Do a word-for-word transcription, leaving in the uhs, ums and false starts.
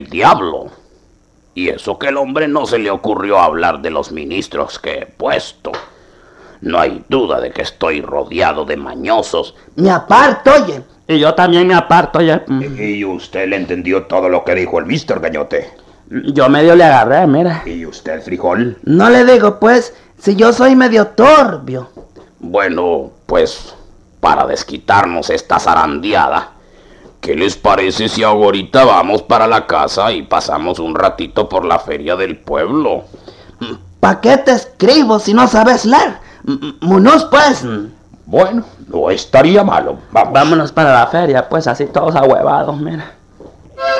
diablo. Y eso que el hombre no se le ocurrió hablar de los ministros que he puesto. No hay duda de que estoy rodeado de mañosos. Me aparto, oye. Y yo también me aparto, oye. ¿Y usted le entendió todo lo que dijo el mister Gañote? Yo medio le agarré, mira. ¿Y usted, Frijol? No le digo, pues, si yo soy medio torbio. Bueno, pues, para desquitarnos esta zarandeada, ¿qué les parece si ahorita vamos para la casa y pasamos un ratito por la feria del pueblo? ¿Pa' qué te escribo si no sabes leer? Munos, pues. Bueno, no estaría malo. Vamos. Vámonos para la feria, pues, así todos ahuevados, mira.